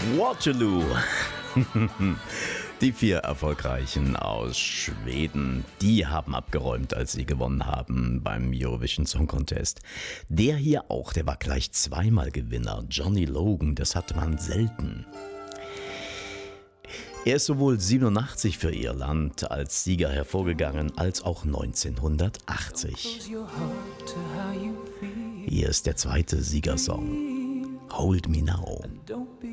Waterloo. Die 4 Erfolgreichen aus Schweden, die haben abgeräumt, als sie gewonnen haben beim Eurovision Song Contest. Der hier auch, der war gleich 2-mal Gewinner. Johnny Logan, das hatte man selten. Er ist sowohl 87 für Irland als Sieger hervorgegangen, als auch 1980. Hier ist der zweite Siegersong, Hold Me Now. Don't be